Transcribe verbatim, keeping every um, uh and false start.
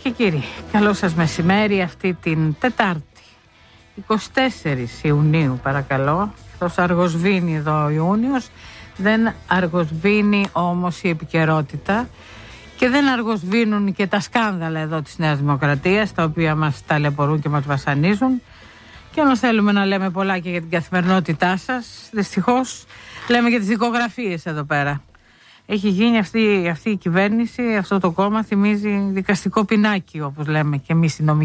και κύριοι, καλό σας μεσημέρι αυτή την Τετάρτη, εικοστή τέταρτη Ιουνίου παρακαλώ. Αυτός αργοσβήνει εδώ ο Ιούνιος, δεν αργοσβήνει όμως η επικαιρότητα και δεν αργοσβήνουν και τα σκάνδαλα εδώ της Νέας Δημοκρατίας, τα οποία μας ταλαιπωρούν και μας βασανίζουν. Και όμως θέλουμε να λέμε πολλά και για την καθημερινότητά σας, δυστυχώς λέμε για τις δικογραφίες εδώ πέρα. Έχει γίνει αυτή, αυτή η κυβέρνηση, αυτό το κόμμα θυμίζει δικαστικό πινάκι, όπως λέμε και εμείς οι νομικοί.